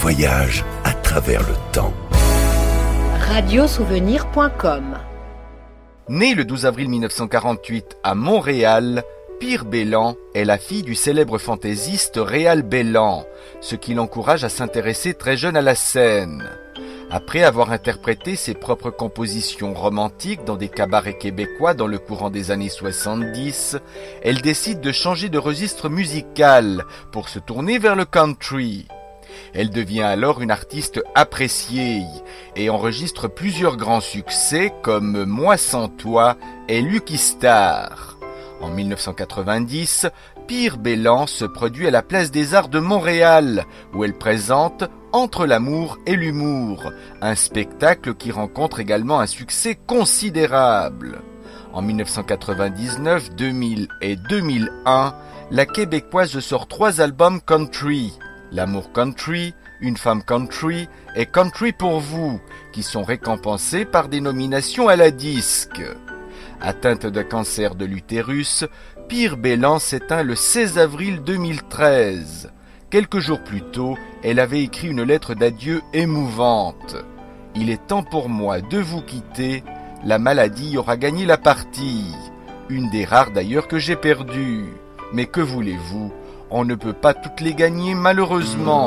voyage à travers le temps. Radiosouvenir.com. Née le 12 avril 1948 à Montréal, Pire Bellan est la fille du célèbre fantaisiste Réal Bellan, ce qui l'encourage à s'intéresser très jeune à la scène. Après avoir interprété ses propres compositions romantiques dans des cabarets québécois dans le courant des années 70, elle décide de changer de registre musical pour se tourner vers le country. Elle devient alors une artiste appréciée et enregistre plusieurs grands succès comme Moi sans toi et Lucky Star. En 1990, Pire Bellan se produit à la Place des Arts de Montréal, où elle présente Entre l'amour et l'humour, un spectacle qui rencontre également un succès considérable. En 1999, 2000 et 2001, la Québécoise sort 3 albums country, L'amour country, Une femme country et Country pour vous, qui sont récompensés par des nominations à la disque. Atteinte de cancer de l'utérus, Pire Bellan s'éteint le 16 avril 2013. Quelques jours plus tôt, elle avait écrit une lettre d'adieu émouvante. « Il est temps pour moi de vous quitter, la maladie aura gagné la partie. Une des rares d'ailleurs que j'ai perdues. Mais que voulez-vous ? On ne peut pas toutes les gagner malheureusement. »